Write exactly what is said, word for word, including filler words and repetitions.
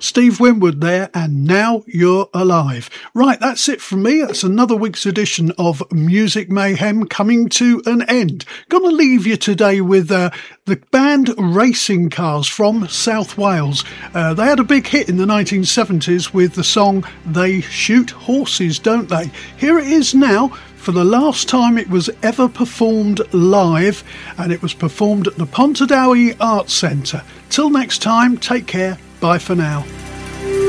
Steve Winwood there, and Now You're Alive. Right, that's it from me. That's another week's edition of Music Mayhem coming to an end. Gonna leave you today with uh, the band Racing Cars from South Wales. Uh, they had a big hit in the nineteen seventies with the song They Shoot Horses, Don't They? Here it is now, for the last time it was ever performed live, and it was performed at the Pontardawe Arts Centre. Till next time, take care. Bye for now.